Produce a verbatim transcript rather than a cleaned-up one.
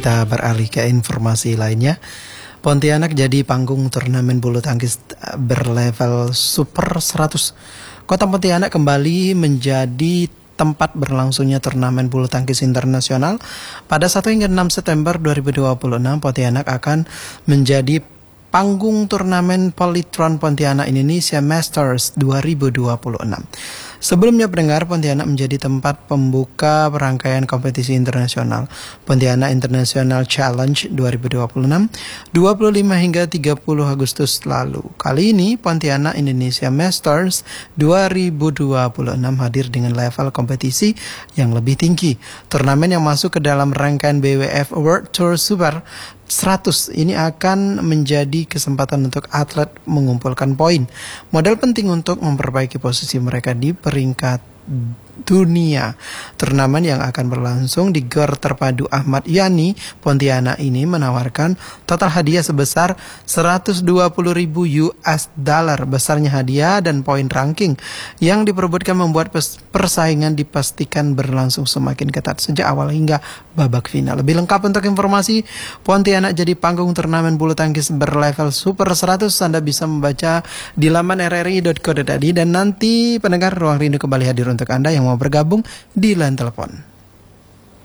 kita beralih ke informasi lainnya. Pontianak jadi panggung turnamen bulu tangkis berlevel Super seratus. Kota Pontianak kembali menjadi tempat berlangsungnya turnamen bulu tangkis internasional. Pada satu hingga enam September dua ribu dua puluh enam, Pontianak akan menjadi panggung turnamen Polytron Pontianak Indonesia Masters dua ribu dua puluh enam. Sebelumnya pendengar, Pontianak menjadi tempat pembuka rangkaian kompetisi internasional Pontianak International Challenge dua ribu dua puluh enam dua puluh lima hingga tiga puluh Agustus lalu. Kali ini Pontianak Indonesia Masters dua ribu dua puluh enam hadir dengan level kompetisi yang lebih tinggi. Turnamen yang masuk ke dalam rangkaian B W F World Tour Super seratus ini akan menjadi kesempatan untuk atlet mengumpulkan poin. Modal penting untuk memperbaiki posisi mereka di peringkat dunia. Turnamen yang akan berlangsung di Gor Terpadu Ahmad Yani Pontianak ini menawarkan total hadiah sebesar seratus dua puluh ribu U S dollar. Besarnya hadiah dan poin ranking yang diperebutkan membuat persaingan dipastikan berlangsung semakin ketat sejak awal hingga babak final. Lebih lengkap untuk informasi Pontianak jadi panggung turnamen bulu tangkis berlevel Super seratus, Anda bisa membaca di laman r r i dot co dot i d, dan nanti pendengar Ruang Rindu kembali hadir untuk Anda yang mau bergabung di line telepon.